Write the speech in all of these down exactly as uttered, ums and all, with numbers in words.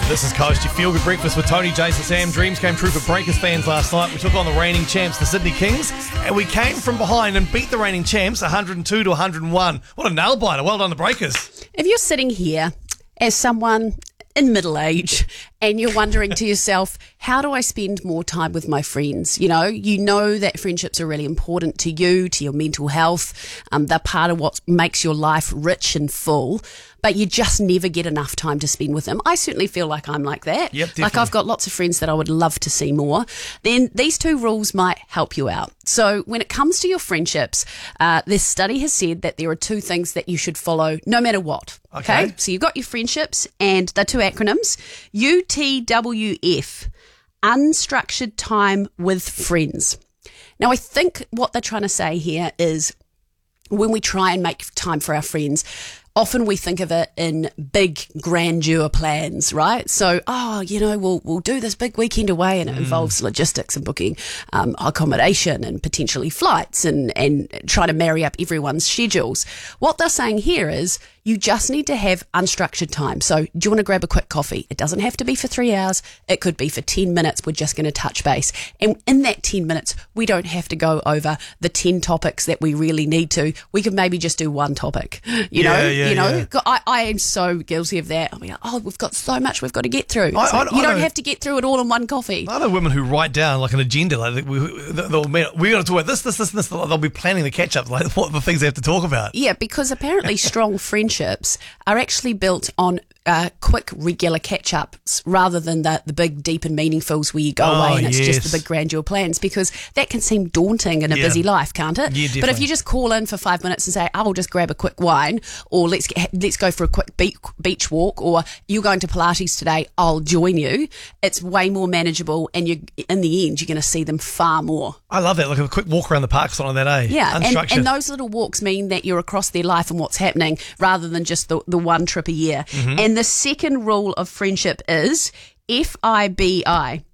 This is Coast, your feel-good breakfast with Tony, Jason, Sam. Dreams came true for Breakers fans last night. We took on the reigning champs, the Sydney Kings, and we came from behind and beat the reigning champs one hundred two to one hundred one. What a nail-biter. Well done, the Breakers. If you're sitting here as someone in middle age and you're wondering to yourself, how do I spend more time with my friends? You know, you know that friendships are really important to you, to your mental health. Um, they're part of what makes your life rich and full, but you just never get enough time to spend with them. I certainly feel like I'm like that. Yep, definitely. Like I've got lots of friends that I would love to see more. Then these two rules might help you out. So when it comes to your friendships, uh, this study has said that there are two things that you should follow no matter what. Okay. okay? So you've got your friendships, and they're two acronyms, U T W F, unstructured time with friends. Now, I think what they're trying to say here is when we try and make time for our friends, often we think of it in big grandeur plans, right? So, oh, you know, we'll we'll do this big weekend away, and it mm. involves logistics and booking um, accommodation and potentially flights and, and trying to marry up everyone's schedules. What they're saying here is you just need to have unstructured time. So do you want to grab a quick coffee? It doesn't have to be for three hours. It could be for ten minutes. We're just going to touch base. And in that ten minutes, we don't have to go over the ten topics that we really need to. We could maybe just do one topic, you yeah, know? Yeah, you know, yeah. I, I am so guilty of that. I mean, oh, we've got so much we've got to get through. I, So I, you I don't know, have to get through it all in one coffee. I know women who write down like an agenda. Like we, they'll we got to talk about this, this, this, this. They'll be planning the catch-up, like what the things they have to talk about. Yeah, because apparently strong friendships are actually built on uh, quick, regular catch-ups rather than the, the big, deep and meaningfuls where you go Oh, away and it's yes. just the big grandeur plans, because that can seem daunting in a Yeah. busy life, can't it? Yeah, but if definitely. you just call in for five minutes and say, I will just grab a quick wine, or let's get, let's go for a quick beach, beach walk, or you're going to Pilates today, I'll join you, it's way more manageable, and you, in the end, you're going to see them far more. I love that. Like a quick walk around the park, something like that, eh? Yeah, and, Unstructured. and those little walks mean that you're across their life and what's happening rather than just the, the one trip a year. Mm-hmm. And the second rule of friendship is F I B I.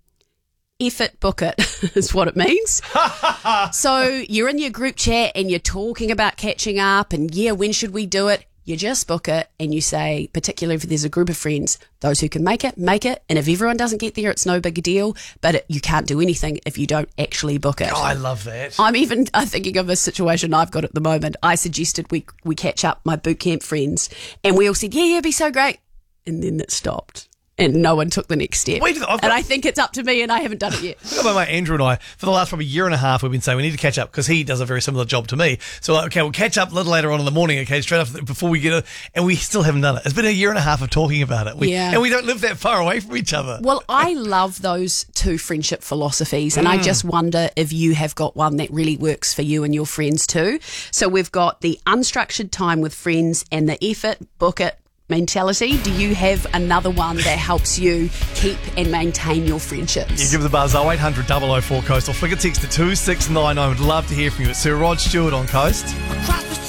F it, book it is what it means. So you're in your group chat and you're talking about catching up and, yeah, when should we do it? You just book it and you say, particularly if there's a group of friends, those who can make it, make it. And if everyone doesn't get there, it's no big deal. But it, you can't do anything if you don't actually book it. Oh, I love that. I'm even uh, thinking of a situation I've got at the moment. I suggested we we catch up, my boot camp friends, and we all said, yeah, yeah, it'd be so great. And then it stopped. And no one took the next step. Wait, I've got- and I think it's up to me, and I haven't done it yet. Think about my mate Andrew and I, for the last probably year and a half, we've been saying we need to catch up because he does a very similar job to me. So, like, okay, we'll catch up a little later on in the morning, okay, straight after, before we get it. And we still haven't done it. It's been a year and a half of talking about it. We, Yeah. And we don't live that far away from each other. Well, I love those two friendship philosophies, and Mm. I just wonder if you have got one that really works for you and your friends too. So we've got the unstructured time with friends and the effort, book it mentality. Do you have another one that helps you keep and maintain your friendships? You give the buzz oh eight hundred double oh four Coast or flick a text to two six nine nine. Would love to hear from you. It's Sir Rod Stewart on Coast. Across